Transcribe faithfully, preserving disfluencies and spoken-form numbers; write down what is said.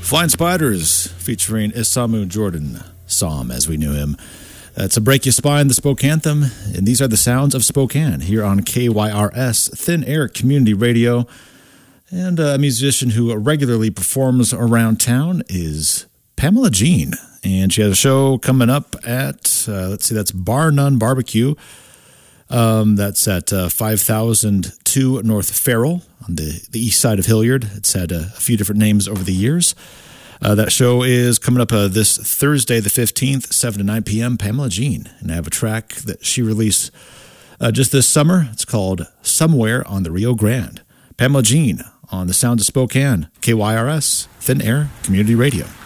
Flying Spiders featuring Isamu Jordan, Psalm as we knew him. That's a Break Your Spine, the Spoke Anthem, and these are the sounds of Spokane here on K Y R S, Thin Air Community Radio. And a musician who regularly performs around town is Pamela Jean, and she has a show coming up at, uh, let's see, that's Bar None Barbecue. Um, that's at uh, five thousand two North Farrell on the, the east side of Hilliard. It's had a, a few different names over the years. Uh, that show is coming up uh, this Thursday, the fifteenth, seven to nine p.m. Pamela Jean. And I have a track that she released uh, just this summer. It's called Somewhere on the Rio Grande. Pamela Jean on the Sounds of Spokane, K Y R S, Thin Air Community Radio.